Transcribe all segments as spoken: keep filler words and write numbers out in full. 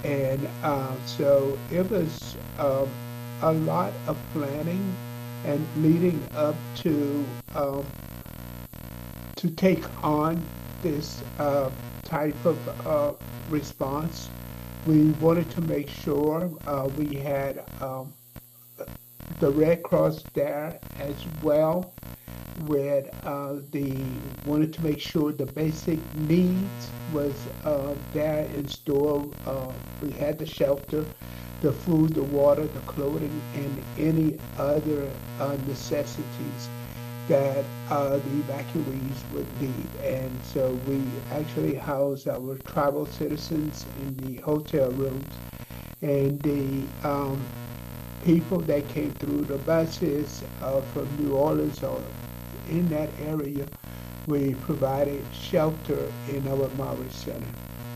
And uh, so it was um, a lot of planning and leading up to um, to take on this uh, type of uh, response. We wanted to make sure uh, we had um, the Red Cross there as well, with uh, the wanted to make sure the basic needs was uh, there in store. Uh, we had the shelter, the food, the water, the clothing, and any other uh, necessities that uh, the evacuees would need. And so we actually housed our tribal citizens in the hotel rooms, and the um, people that came through the buses uh, from New Orleans or in that area, we provided shelter in our Maui Center.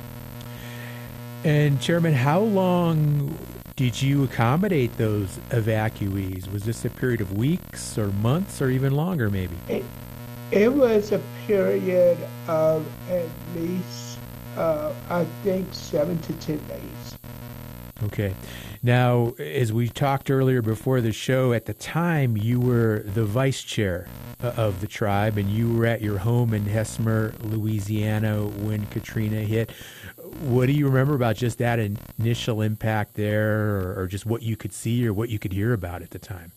And Chairman, how long did you accommodate those evacuees? Was this a period of weeks or months or even longer, maybe? It, it was a period of at least, uh, I think, seven to ten days. Okay. Now, as we talked earlier before the show, at the time you were the vice chair of the tribe, and you were at your home in Hesmer, Louisiana, when Katrina hit. What do you remember about just that initial impact there, or, or just what you could see or what you could hear about at the time?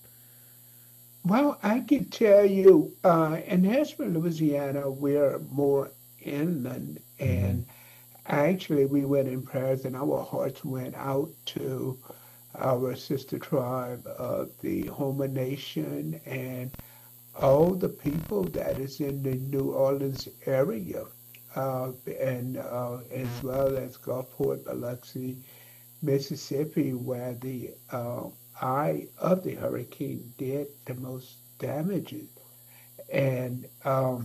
Well, I can tell you, uh, in Hesmer, Louisiana, we're more inland, Mm-hmm. and actually we went in prayers, and our hearts went out to our sister tribe of the Houma Nation and all the people that is in the New Orleans area, uh, and uh, as well as Gulfport, Biloxi, Mississippi, where the uh, eye of the hurricane did the most damages. And um,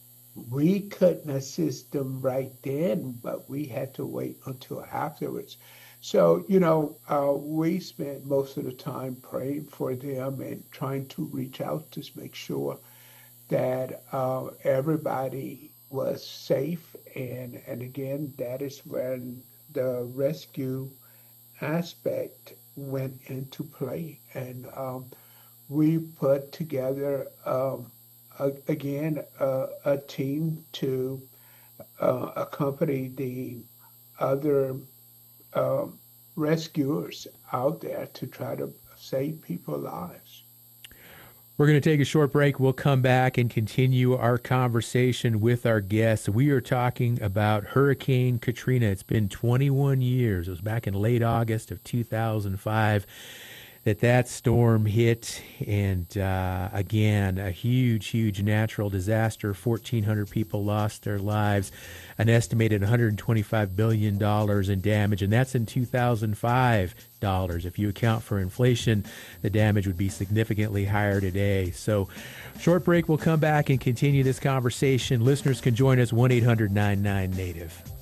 we couldn't assist them right then, but we had to wait until afterwards. So, you know, uh, we spent most of the time praying for them and trying to reach out to make sure that uh, everybody was safe. And, and again, that is when the rescue aspect went into play. And um, we put together, um, a, again, uh, a team to uh, accompany the other um, rescuers out there to try to save people's lives. We're going to take a short break. We'll come back and continue our conversation with our guests. We are talking about Hurricane Katrina. It's been twenty-one years. It was back in late August of two thousand five that that storm hit. And uh, again, a huge, huge natural disaster. fourteen hundred people lost their lives, an estimated one hundred twenty-five billion dollars in damage. And that's in two thousand five dollars. If you account for inflation, the damage would be significantly higher today. So short break. We'll come back and continue this conversation. Listeners can join us one eight hundred nine nine native.